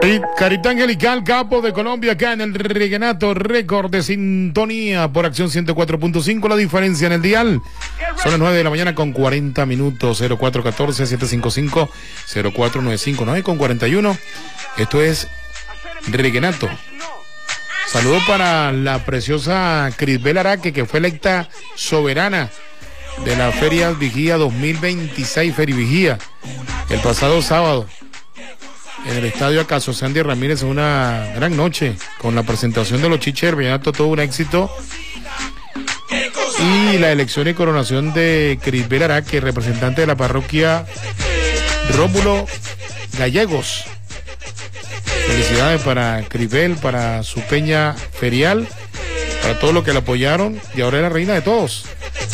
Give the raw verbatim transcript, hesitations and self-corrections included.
Carita Angelical, capo de Colombia, acá en el Reguenato, récord de sintonía por Acción ciento cuatro punto cinco, la diferencia en el dial. Son las nueve de la mañana con cuarenta minutos, cero cuatro uno cuatro, siete cinco cinco, cero cuatro nueve cinco, nueve con cuarenta y uno. Esto es Reguenato. Saludo para la preciosa Crisbel Araque, que fue electa soberana de la Feria Vigía dos mil veintiséis, Ferivigía, el pasado sábado, en el estadio Acaso Sandy Ramírez, una gran noche con la presentación de los Chiches, Vallenato, todo un éxito. Y la elección y coronación de Crisbel Araque, representante de la parroquia Rómulo Gallegos. Felicidades para Crisbel, para su peña ferial, para todos los que la apoyaron, y ahora es la reina de todos.